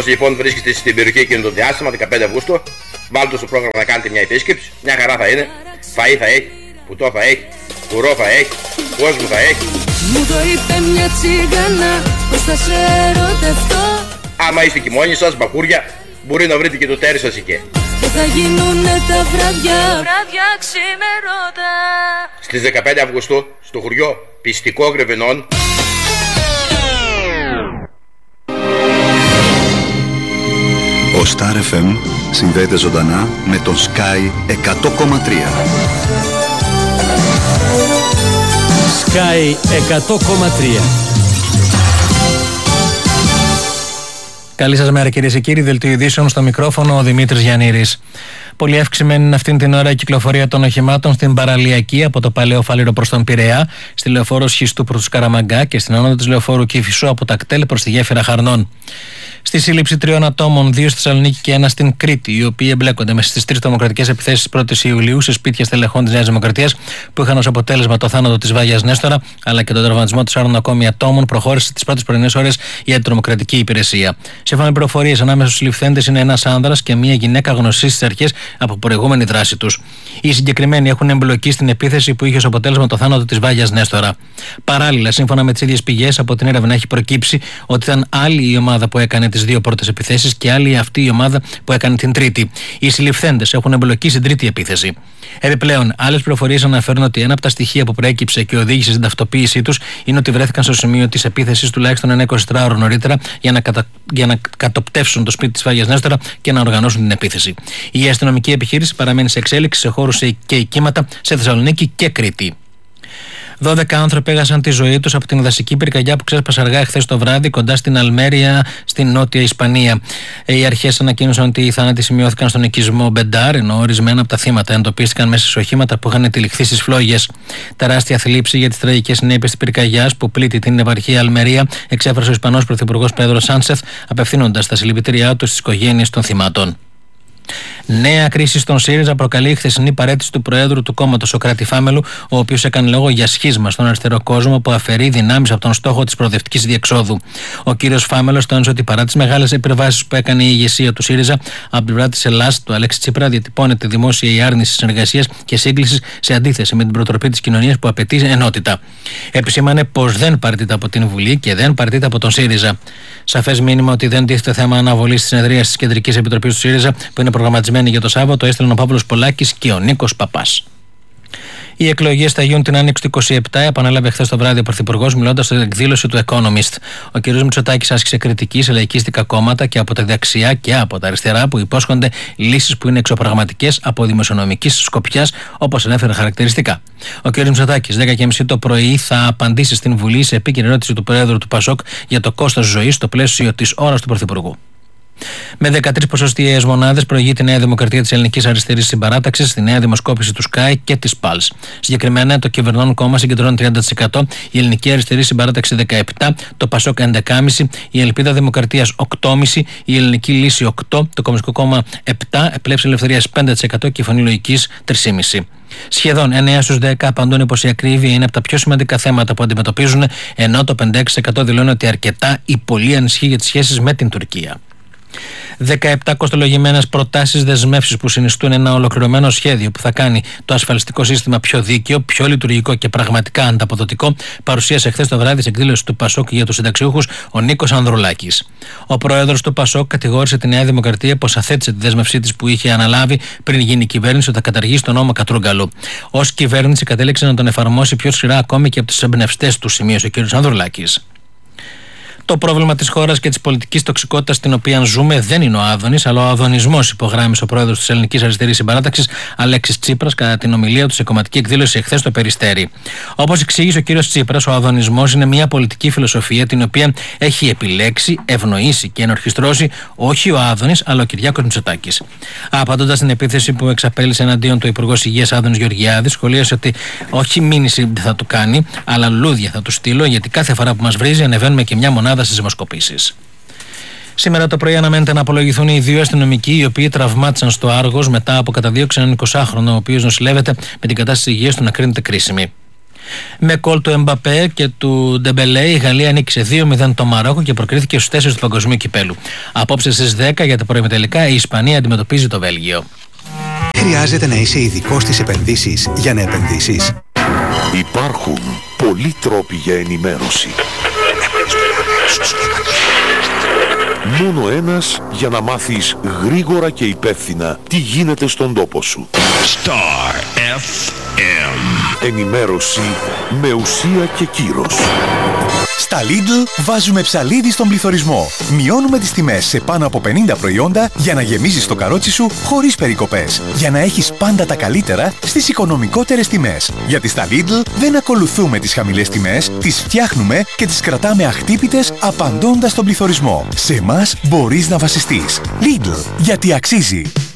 Όσοι λοιπόν βρίσκεστε στην περιοχή εκείνο το διάστημα, 15 Αυγούστου, βάλτε στο πρόγραμμα να κάνετε μια επίσκεψη. Μια χαρά θα είναι. Φαΐ θα έχει, πουτό θα έχει, κουρό θα έχει, κόσμο θα έχει. Μου το είπε μια τσίγανα, πως θα σε ερωτευτώ. Άμα είστε και μόνοι σας, μπακούρια, μπορεί να βρείτε και το τέρι σας εκεί. Και θα γίνουνε τα βράδια, βράδια ξημερώτα. Στις 15 Αυγούστου, στο χωριό Πιστικό Γρεβενών. Ο Star FM συνδέεται ζωντανά με τον Sky 100,3. Sky 100,3. Καλή σας μέρα κυρίες και κύριοι, δελτίο ειδήσεων στο μικρόφωνο ο Δημήτρης Γιαννήρης. Πολύ αυξημένη είναι αυτήν την ώρα η κυκλοφορία των οχημάτων στην παραλιακή από το Παλαιό Φάληρο προς τον Πειραιά, στη λεωφόρο Σχιστού προς τους Καραμαγκά και στην άνοδο της λεωφόρου Κηφισού από τα κτέλ προς τη γέφυρα Χαρνών. Στη σύλληψη 3 ατόμων, 2 στη Θεσσαλονίκη και 1 στην Κρήτη, οι οποίοι εμπλέκονται μέσα στις 3 τρομοκρατικές επιθέσεις 1η Ιουλίου σε σπίτια στελεχών της Νέας Δημοκρατίας που είχαν ως αποτέλεσμα το θάνατο της Βάγιας Νέστορα αλλά και τον τραυματισμό 4 ακόμη ατόμων, προχώρησε τις πρώτες πρωινές ώρες η αντιτρομοκρατική υπηρεσία. Σύμφωνα με πληροφορίες, ανάμεσα στους συλληφθέντες είναι ένας άνδρας και μια γυναίκα γνωστή στις αρχές από προηγούμενη δράση τους. Οι συγκεκριμένοι έχουν εμπλοκή στην επίθεση που είχε ως αποτέλεσμα το θάνατο της Βάγιας Νέστορα. Παράλληλα, σύμφωνα με τις ίδιες πηγές, από την έρευνα έχει προκύψει ότι ήταν άλλη η ομάδα που έκανε τις 2 πρώτες επιθέσεις και άλλη αυτή η ομάδα που έκανε την τρίτη. Οι συλληφθέντες έχουν εμπλοκή στην τρίτη επίθεση. Επιπλέον, άλλες πληροφορίες αναφέρουν ότι ένα από τα στοιχεία που προέκυψε και οδήγησε στην ταυτοποίησή τους είναι ότι βρέθηκαν στο σημείο της επίθεσης τουλάχιστον ένα 24ωρο νωρίτερα για να κατοπτεύσουν το σπίτι της Βάγιας Νέστορα και να οργανώσουν την επίθεση. Η αστυνομική επιχείρηση παραμένει σε εξέλιξη σε χώρους και οικήματα σε Θεσσαλονίκη και Κρήτη. 12 άνθρωποι έχασαν τη ζωή τους από την δασική πυρκαγιά που ξέσπασε αργά εχθές το βράδυ κοντά στην Αλμέρια, στην νότια Ισπανία. Οι αρχές ανακοίνωσαν ότι οι θάνατοι σημειώθηκαν στον οικισμό Μπεντάρ, ενώ ορισμένα από τα θύματα εντοπίστηκαν μέσα σε οχήματα που είχαν τυλιχθεί στις φλόγες. Τεράστια θλίψη για τις τραγικές συνέπειες της πυρκαγιάς που πλήττει την επαρχία Αλμερία εξέφρασε ο Ισπανός Πρωθυπουργός Πέδρο Σάνσεθ, απευθύνοντας τα συλληπιτήριά του στις οικογένειες των θυμάτων. Νέα κρίση στον ΣΥΡΙΖΑ προκαλεί η χθεσινή παραίτηση του Προέδρου του κόμματος Σωκράτη Φάμελου, ο οποίος έκανε λόγο για σχίσμα στον αριστερό κόσμο που αφαιρεί δυνάμεις από τον στόχο της προοδευτικής διεξόδου. Ο κύριος Φάμελος τόνισε ότι παρά τις μεγάλες επιβάσεις που έκανε η ηγεσία του ΣΥΡΙΖΑ, από την πλευρά της Ελλάδας, του Αλέξη Τσίπρα, διατυπώνεται δημόσια η άρνηση συνεργασίας και σύγκλησης σε αντίθεση με την προτροπή της κοινωνίας που απαιτεί ενότητα. Επισήμανε πως δεν παρτείται από την Βουλή και δεν παρτείται από τον ΣΥΡΙΖΑ. Σαφές μήνυμα ότι δεν τίθεται θέμα αναβολής της συνεδρίας της Κεντρικής Επιτροπής του ΣΥΡΙΖΑ που είναι προγραμματισμένη για το Σάββατο έστειλαν ο Παύλος Πολάκης και ο Νίκος Παπάς. Οι εκλογές θα γίνουν την Άνοιξη του 27, επανέλαβε χθες το βράδυ ο Πρωθυπουργός μιλώντας στην εκδήλωση του Economist. Ο κ. Μητσοτάκης άσκησε κριτική σε λαϊκίστικα κόμματα και από τα δεξιά και από τα αριστερά που υπόσχονται λύσεις που είναι εξωπραγματικές από δημοσιονομικής σκοπιάς, όπως ανέφερε χαρακτηριστικά. Ο κ. Μητσοτάκης 10:30 το πρωί θα απαντήσει στην Βουλή σε επίκαιρη ερώτηση του Προέδρου του ΠΑΣΟΚ για το κόστος ζωής στο πλαίσιο της ώρας του Πρωθυπουργού. Με 13 ποσοστιαίες μονάδες προηγεί η Νέα Δημοκρατία της Ελληνικής Αριστερής Συμπαράταξης στη νέα δημοσκόπηση του Sky και της Pulse. Συγκεκριμένα, το κυβερνών κόμμα συγκεντρώνει 30%, η Ελληνική Αριστερή Συμπαράταξη 17%, το Πασόκ 11,5%, η Ελπίδα Δημοκρατίας 8,5%, η Ελληνική Λύση 8%, το Κομμουνιστικό Κόμμα 7%, Πλεύση Ελευθερίας 5% και η Φωνή Λογικής 3,5%. Σχεδόν 9 στους 10 απαντούν πως η ακρίβεια είναι από τα πιο σημαντικά θέματα που αντιμετωπίζουν, ενώ το 56% δηλώνει ότι αρκετά ή πολύ ανησυχεί για τις σχέσεις με την Τουρκία. 17 κοστολογημένες προτάσεις δεσμεύσεις που συνιστούν ένα ολοκληρωμένο σχέδιο που θα κάνει το ασφαλιστικό σύστημα πιο δίκαιο, πιο λειτουργικό και πραγματικά ανταποδοτικό, παρουσίασε χθες το βράδυ σε εκδήλωση του ΠΑΣΟΚ για τους συνταξιούχους ο Νίκος Ανδρουλάκης. Ο πρόεδρος του ΠΑΣΟΚ κατηγόρησε τη Νέα Δημοκρατία πως αθέτησε τη δέσμευσή της που είχε αναλάβει πριν γίνει η κυβέρνηση ότι θα καταργήσει τον νόμο Κατρούγκαλου. Ως κυβέρνηση κατέληξε να τον εφαρμόσει πιο σκληρά ακόμη και από τους εμπνευστές του, σημείωσε ο κ. Ανδρουλάκης. Το πρόβλημα της χώρας και της πολιτικής τοξικότητας στην οποία ζούμε δεν είναι ο Άδωνης, αλλά ο αδωνισμός, υπογράμμισε ο πρόεδρος της Ελληνικής Αριστερής Συμπαράταξης, Αλέξης Τσίπρας, κατά την ομιλία του σε κομματική εκδήλωση εχθές στο Περιστέρι. Όπως εξήγησε ο κύριος Τσίπρας, ο αδωνισμός είναι μια πολιτική φιλοσοφία την οποία έχει επιλέξει, ευνοήσει και ενορχιστρώσει όχι ο Άδωνης, αλλά ο Κυριάκος Μητσοτάκης. Απαντώντας στην επίθεση που εξαπέλυσε εναντίον του Υπουργός Υγείας Άδωνης Γεωργιάδης, σχολίασε ότι όχι μήνυση δεν θα του κάνει, αλλά λουλούδια θα του στείλω, γιατί κάθε φορά που μας βρίζει ανεβαίνουμε και μια μονάδα στις δημοσκοπήσεις. Σήμερα το πρωί αναμένεται να απολογηθούν οι 2 αστυνομικοί οι οποίοι τραυμάτισαν στο Άργος μετά από καταδίωξη έναν 20χρονο, ο οποίος νοσηλεύεται με την κατάσταση υγείας του να κρίνεται κρίσιμη. Με γκολ του Εμπαπέ και του Ντεμπελέ, η Γαλλία νίκησε 2-0 το Μαρόκο και προκρίθηκε στους 4 του Παγκοσμίου Κυπέλου. Απόψε στις 10 για τα προημιτελικά η Ισπανία αντιμετωπίζει το Βέλγιο. Χρειάζεται να είσαι ειδικός στις επενδύσεις για να επενδύσεις. Υπάρχουν πολλοί τρόποι για ενημέρωση. Μόνο ένας για να μάθεις γρήγορα και υπεύθυνα τι γίνεται στον τόπο σου. Star FM. Ενημέρωση με ουσία και κύρος. Στα Lidl βάζουμε ψαλίδι στον πληθωρισμό. Μειώνουμε τις τιμές σε πάνω από 50 προϊόντα για να γεμίζεις το καρότσι σου χωρίς περικοπές. Για να έχεις πάντα τα καλύτερα στις οικονομικότερες τιμές. Γιατί στα Lidl δεν ακολουθούμε τις χαμηλές τιμές, τις φτιάχνουμε και τις κρατάμε αχτύπητες απαντώντας στον πληθωρισμό. Σε εμάς μπορείς να βασιστείς. Lidl, γιατί αξίζει.